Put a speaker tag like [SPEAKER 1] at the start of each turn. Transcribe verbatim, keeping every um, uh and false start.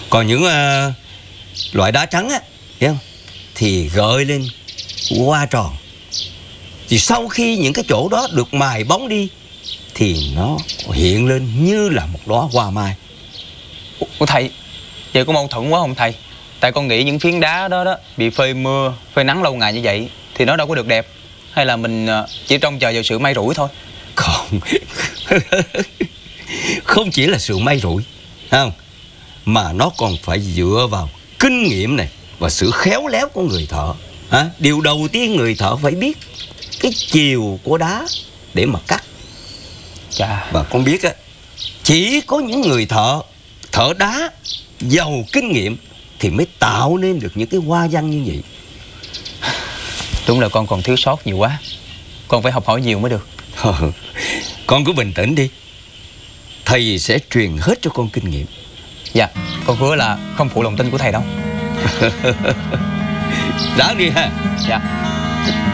[SPEAKER 1] Còn những uh, loại đá trắng á, thấy không, thì gợi lên hoa tròn. Thì sau khi những cái chỗ đó được mài bóng đi thì nó hiện lên như là một đóa hoa mai.
[SPEAKER 2] Ủa thầy, vậy có mâu thuẫn quá không thầy? Tại con nghĩ những phiến đá đó đó bị phơi mưa, phơi nắng lâu ngày như vậy thì nó đâu có được đẹp. Hay là mình chỉ trông chờ vào sự may rủi thôi?
[SPEAKER 1] Không. Không chỉ là sự may rủi, không, mà nó còn phải dựa vào kinh nghiệm này và sự khéo léo của người thợ. À, điều đầu tiên người thợ phải biết cái chiều của đá để mà cắt.
[SPEAKER 2] Chà.
[SPEAKER 1] Và con biết á, chỉ có những người thợ thợ đá giàu kinh nghiệm thì mới tạo nên được những cái hoa văn như vậy.
[SPEAKER 2] Đúng là con còn thiếu sót nhiều quá. Con phải học hỏi nhiều mới được.
[SPEAKER 1] Con cứ bình tĩnh đi, thầy sẽ truyền hết cho con kinh nghiệm.
[SPEAKER 2] Dạ, con hứa là không phụ lòng tin của thầy đâu.
[SPEAKER 1] Đã đi ha.
[SPEAKER 2] Dạ.